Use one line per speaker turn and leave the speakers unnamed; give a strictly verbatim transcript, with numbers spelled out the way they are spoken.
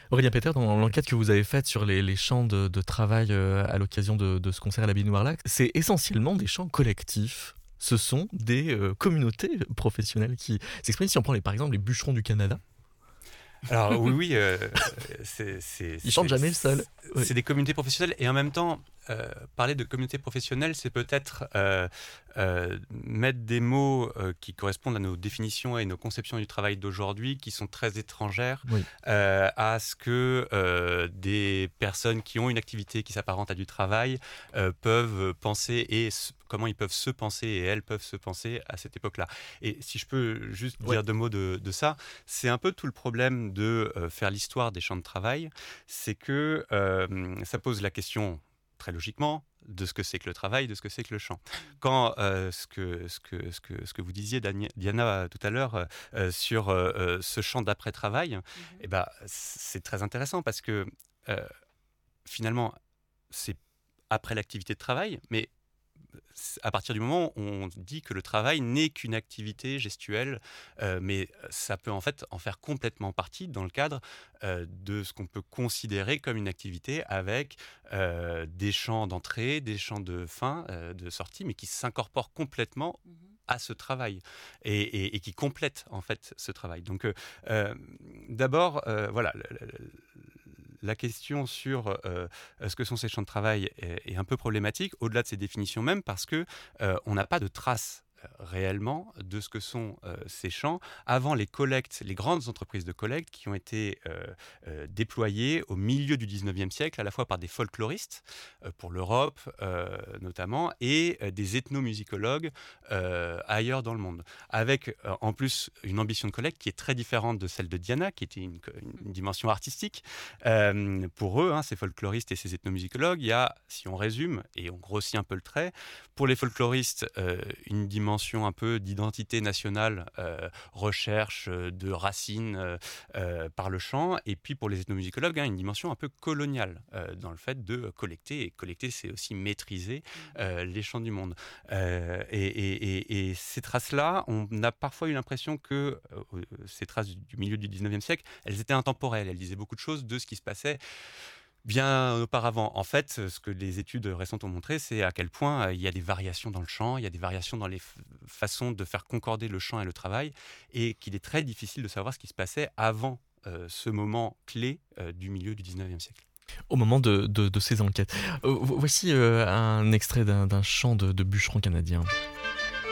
Aurélien Péter, dans l'enquête que vous avez faite sur les, les chants de, de travail euh, à l'occasion de, de ce concert à la Binoire-Lac, c'est essentiellement des chants collectifs. Ce sont des euh, communautés professionnelles qui s'expriment. Si on prend les, par exemple les bûcherons du Canada,
Alors oui, oui, euh, c'est, c'est,
ils chantent
c'est,
jamais le seul.
C'est,
Oui.
c'est des communautés professionnelles et en même temps, euh, parler de communautés professionnelles, c'est peut-être euh, euh, mettre des mots euh, qui correspondent à nos définitions et nos conceptions du travail d'aujourd'hui, qui sont très étrangères
Oui.
euh, à ce que euh, des personnes qui ont une activité qui s'apparente à du travail euh, peuvent penser et s- comment ils peuvent se penser et elles peuvent se penser à cette époque-là. Et si je peux juste
Ouais.
dire deux mots de, de ça, c'est un peu tout le problème de euh, faire l'histoire des champs de travail, c'est que euh, ça pose la question, très logiquement, de ce que c'est que le travail, de ce que c'est que le chant. Quand euh, ce, que, ce, que, ce, que, ce que vous disiez, Dani- Diana, tout à l'heure, euh, sur euh, euh, ce chant d'après-travail, mm-hmm. eh ben, c'est très intéressant parce que euh, finalement, c'est après l'activité de travail, mais à partir du moment où on dit que le travail n'est qu'une activité gestuelle, euh, mais ça peut en fait en faire complètement partie dans le cadre euh, de ce qu'on peut considérer comme une activité avec euh, des champs d'entrée, des champs de fin, euh, de sortie, mais qui s'incorporent complètement mmh. à ce travail et, et, et qui complètent en fait ce travail. Donc euh, d'abord, euh, voilà. Le, le, La question sur euh, ce que sont ces champs de travail est, est un peu problématique, au-delà de ces définitions même, parce qu'on euh, n'a pas de traces réellement de ce que sont euh, ces champs avant les collectes, les grandes entreprises de collecte qui ont été euh, euh, déployées au milieu du dix-neuvième siècle, à la fois par des folkloristes euh, pour l'Europe euh, notamment, et euh, des ethnomusicologues euh, ailleurs dans le monde, avec euh, en plus une ambition de collecte qui est très différente de celle de Diana, qui était une, une dimension artistique. Euh, pour eux, hein, ces folkloristes et ces ethnomusicologues, il y a, si on résume, et on grossit un peu le trait, pour les folkloristes, euh, une dimension un peu d'identité nationale, euh, recherche euh, de racines euh, euh, par le chant, et puis pour les ethnomusicologues, hein, une dimension un peu coloniale euh, dans le fait de collecter, et collecter c'est aussi maîtriser euh, les chants du monde. Euh, et, et, et, et ces traces-là, on a parfois eu l'impression que euh, ces traces du milieu du dix-neuvième siècle, elles étaient intemporelles, elles disaient beaucoup de choses de ce qui se passait bien auparavant. En fait, ce que les études récentes ont montré, c'est à quel point euh, il y a des variations dans le chant, il y a des variations dans les f- façons de faire concorder le chant et le travail, et qu'il est très difficile de savoir ce qui se passait avant euh, ce moment clé euh, du milieu du dix-neuvième siècle.
Au moment de, de, de ces enquêtes. Euh, voici euh, un extrait d'un, d'un chant de, de bûcheron canadien.